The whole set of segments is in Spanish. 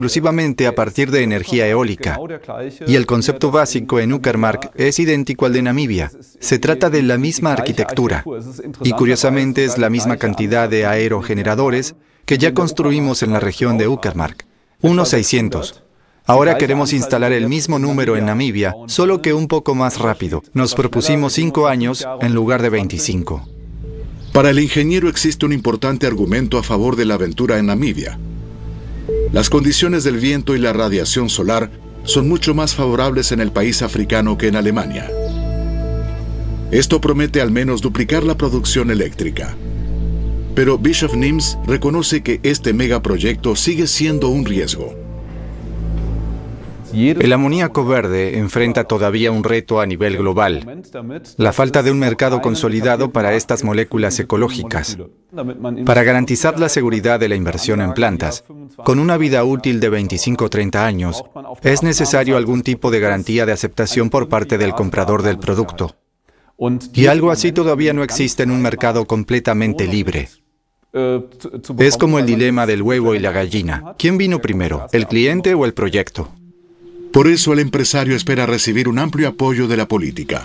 exclusivamente a partir de energía eólica. Y el concepto básico en Uckermark es idéntico al de Namibia. Se trata de la misma arquitectura. Y curiosamente es la misma cantidad de aerogeneradores que ya construimos en la región de Uckermark. Unos 600. Ahora queremos instalar el mismo número en Namibia, solo que un poco más rápido. Nos propusimos 5 años en lugar de 25. Para el ingeniero existe un importante argumento a favor de la aventura en Namibia. Las condiciones del viento y la radiación solar son mucho más favorables en el país africano que en Alemania. Esto promete al menos duplicar la producción eléctrica. Pero Bischoff Nims reconoce que este megaproyecto sigue siendo un riesgo. El amoníaco verde enfrenta todavía un reto a nivel global: la falta de un mercado consolidado para estas moléculas ecológicas. Para garantizar la seguridad de la inversión en plantas, con una vida útil de 25 o 30 años, es necesario algún tipo de garantía de aceptación por parte del comprador del producto. Y algo así todavía no existe en un mercado completamente libre. Es como el dilema del huevo y la gallina. ¿Quién vino primero, el cliente o el proyecto? Por eso el empresario espera recibir un amplio apoyo de la política.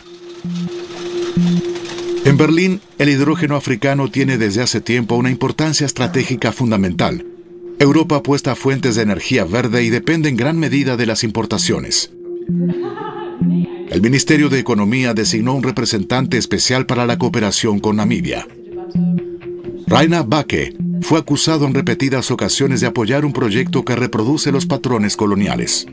En Berlín, el hidrógeno africano tiene desde hace tiempo una importancia estratégica fundamental. Europa apuesta a fuentes de energía verde y depende en gran medida de las importaciones. El Ministerio de Economía designó un representante especial para la cooperación con Namibia. Rainer Backe fue acusado en repetidas ocasiones de apoyar un proyecto que reproduce los patrones coloniales.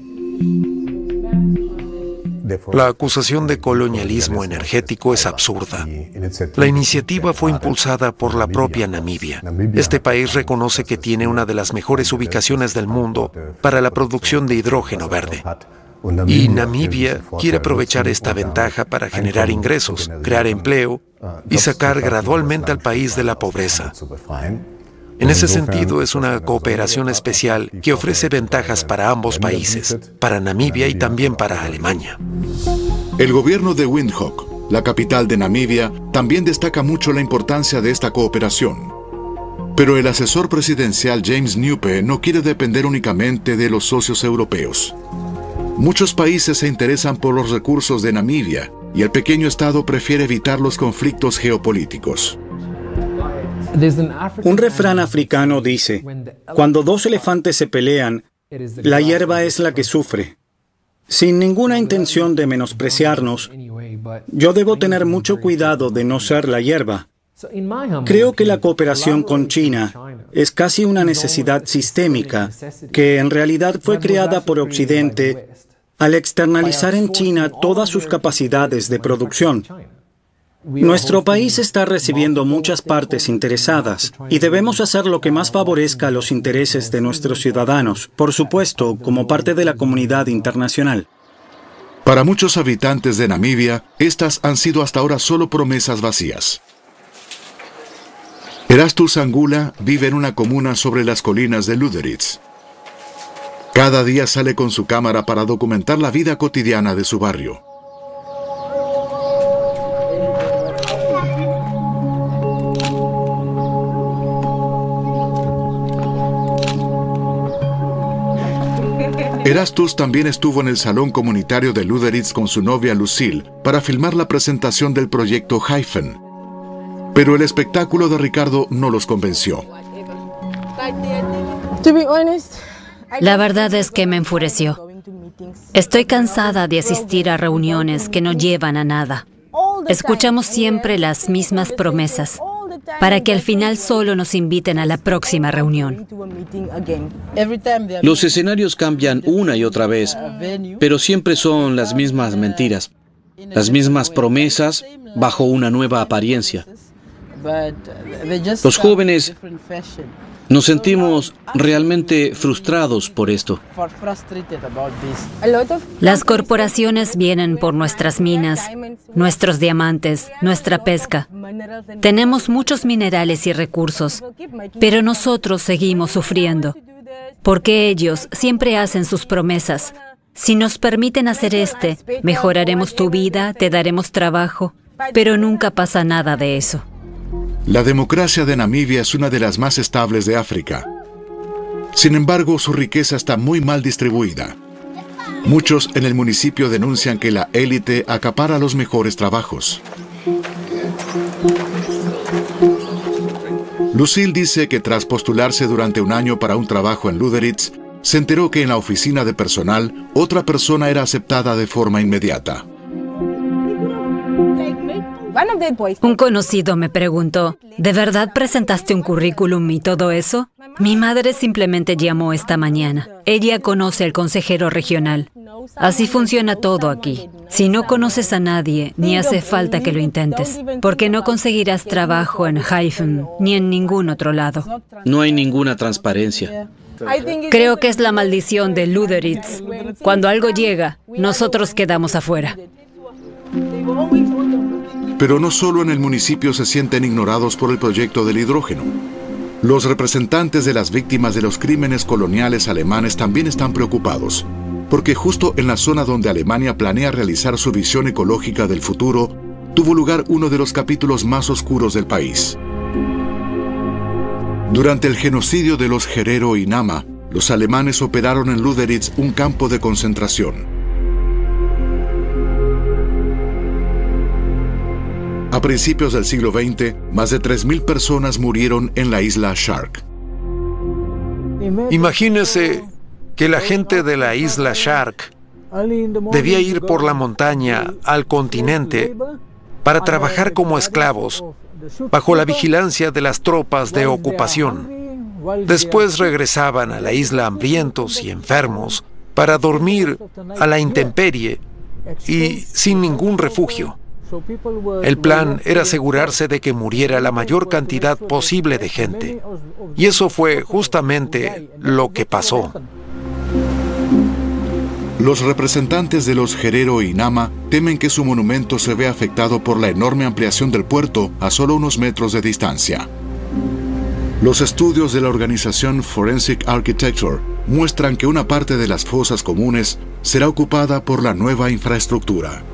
La acusación de colonialismo energético es absurda. La iniciativa fue impulsada por la propia Namibia. Este país reconoce que tiene una de las mejores ubicaciones del mundo para la producción de hidrógeno verde. Y Namibia quiere aprovechar esta ventaja para generar ingresos, crear empleo y sacar gradualmente al país de la pobreza. En ese sentido, es una cooperación especial que ofrece ventajas para ambos países, para Namibia y también para Alemania. El gobierno de Windhoek, la capital de Namibia, también destaca mucho la importancia de esta cooperación. Pero el asesor presidencial James Nupe no quiere depender únicamente de los socios europeos. Muchos países se interesan por los recursos de Namibia y el pequeño estado prefiere evitar los conflictos geopolíticos. Un refrán africano dice: cuando dos elefantes se pelean, la hierba es la que sufre. Sin ninguna intención de menospreciarnos, yo debo tener mucho cuidado de no ser la hierba. Creo que la cooperación con China es casi una necesidad sistémica, que en realidad fue creada por Occidente al externalizar en China todas sus capacidades de producción. Nuestro país está recibiendo muchas partes interesadas y debemos hacer lo que más favorezca a los intereses de nuestros ciudadanos, por supuesto, como parte de la comunidad internacional. Para muchos habitantes de Namibia, estas han sido hasta ahora solo promesas vacías. Erastus Angula vive en una comuna sobre las colinas de Lüderitz. Cada día sale con su cámara para documentar la vida cotidiana de su barrio. Erastus también estuvo en el salón comunitario de Lüderitz con su novia Lucille para filmar la presentación del proyecto Hyphen. Pero el espectáculo de Ricardo no los convenció. La verdad es que me enfureció. Estoy cansada de asistir a reuniones que no llevan a nada. Escuchamos siempre las mismas promesas, para que al final solo nos inviten a la próxima reunión. Los escenarios cambian una y otra vez, pero siempre son las mismas mentiras, las mismas promesas bajo una nueva apariencia. Los jóvenes nos sentimos realmente frustrados por esto. Las corporaciones vienen por nuestras minas, nuestros diamantes, nuestra pesca. Tenemos muchos minerales y recursos, pero nosotros seguimos sufriendo, porque ellos siempre hacen sus promesas. Si nos permiten hacer mejoraremos tu vida, te daremos trabajo, pero nunca pasa nada de eso. La democracia de Namibia es una de las más estables de África. Sin embargo, su riqueza está muy mal distribuida. Muchos en el municipio denuncian que la élite acapara los mejores trabajos. Lucille dice que tras postularse durante un año para un trabajo en Lüderitz, se enteró que en la oficina de personal otra persona era aceptada de forma inmediata. Un conocido me preguntó, ¿de verdad presentaste un currículum y todo eso? Mi madre simplemente llamó esta mañana. Ella conoce al consejero regional. Así funciona todo aquí. Si no conoces a nadie, ni hace falta que lo intentes, porque no conseguirás trabajo en Haifen ni en ningún otro lado. No hay ninguna transparencia. Creo que es la maldición de Lüderitz. Cuando algo llega, nosotros quedamos afuera. Pero no solo en el municipio se sienten ignorados por el proyecto del hidrógeno. Los representantes de las víctimas de los crímenes coloniales alemanes también están preocupados, porque justo en la zona donde Alemania planea realizar su visión ecológica del futuro, tuvo lugar uno de los capítulos más oscuros del país. Durante el genocidio de los Herero y Nama, los alemanes operaron en Lüderitz un campo de concentración. A principios del siglo XX, más de 3.000 personas murieron en la isla Shark. Imagínese que la gente de la isla Shark debía ir por la montaña al continente para trabajar como esclavos bajo la vigilancia de las tropas de ocupación. Después regresaban a la isla hambrientos y enfermos para dormir a la intemperie y sin ningún refugio. El plan era asegurarse de que muriera la mayor cantidad posible de gente. Y eso fue justamente lo que pasó. Los representantes de los Herero y Nama temen que su monumento se vea afectado por la enorme ampliación del puerto a solo unos metros de distancia. Los estudios de la organización Forensic Architecture muestran que una parte de las fosas comunes será ocupada por la nueva infraestructura.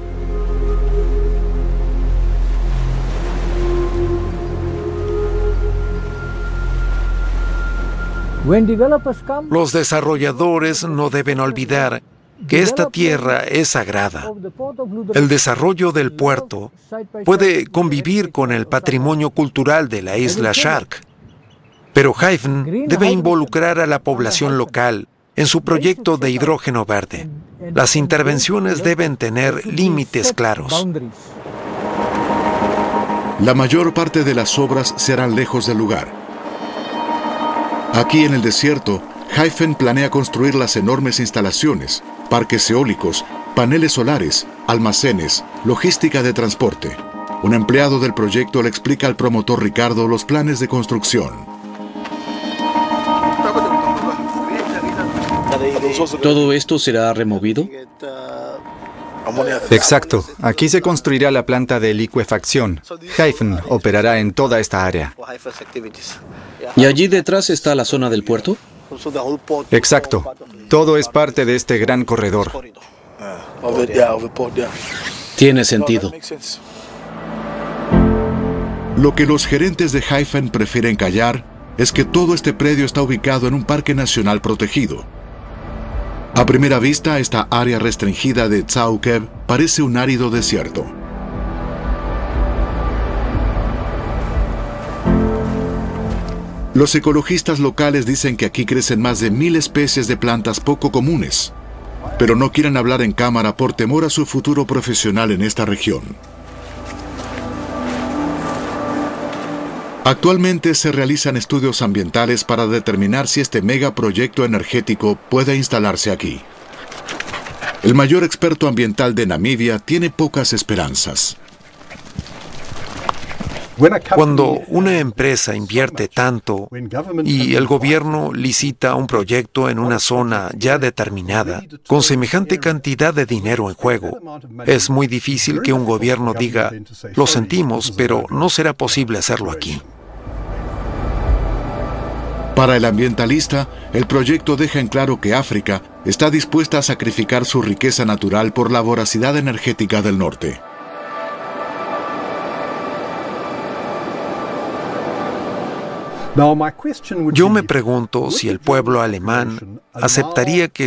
Los desarrolladores no deben olvidar que esta tierra es sagrada. El desarrollo del puerto puede convivir con el patrimonio cultural de la isla Shark, pero Haifen debe involucrar a la población local en su proyecto de hidrógeno verde. Las intervenciones deben tener límites claros. La mayor parte de las obras se harán lejos del lugar. Aquí en el desierto, Haifen planea construir las enormes instalaciones, parques eólicos, paneles solares, almacenes, logística de transporte. Un empleado del proyecto le explica al promotor Ricardo los planes de construcción. ¿Todo esto será removido? Exacto. Aquí se construirá la planta de licuefacción. Haifen operará en toda esta área. ¿Y allí detrás está la zona del puerto? Exacto. Todo es parte de este gran corredor. Tiene sentido. Lo que los gerentes de Haifen prefieren callar es que todo este predio está ubicado en un parque nacional protegido. A primera vista, esta área restringida de Tzaukev parece un árido desierto. Los ecologistas locales dicen que aquí crecen más de 1000 especies de plantas poco comunes, pero no quieren hablar en cámara por temor a su futuro profesional en esta región. Actualmente se realizan estudios ambientales para determinar si este megaproyecto energético puede instalarse aquí. El mayor experto ambiental de Namibia tiene pocas esperanzas. Cuando una empresa invierte tanto y el gobierno licita un proyecto en una zona ya determinada, con semejante cantidad de dinero en juego, es muy difícil que un gobierno diga, lo sentimos, pero no será posible hacerlo aquí. Para el ambientalista, el proyecto deja en claro que África está dispuesta a sacrificar su riqueza natural por la voracidad energética del norte. Yo me pregunto si el pueblo alemán aceptaría que